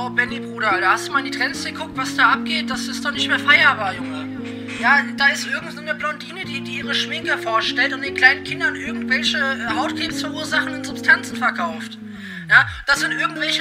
Oh, Benny, Bruder, da hast du mal in die Trends geguckt, was da abgeht? Das ist doch nicht mehr feierbar, Junge. Ja, da ist irgendeine Blondine, die ihre Schminke vorstellt und den kleinen Kindern irgendwelche Hautkrebs verursachenden Substanzen verkauft. Ja, das sind irgendwelche